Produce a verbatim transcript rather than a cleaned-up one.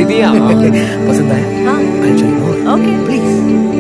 दीदी आप पसंद आया? हाँ I'll try more. Okay Please.